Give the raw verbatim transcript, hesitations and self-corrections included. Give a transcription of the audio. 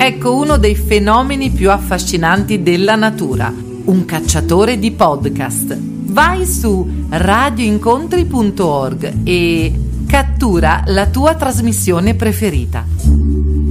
Ecco uno dei fenomeni più affascinanti della natura, un cacciatore di podcast. Vai su radioincontri punto org e cattura la tua trasmissione preferita.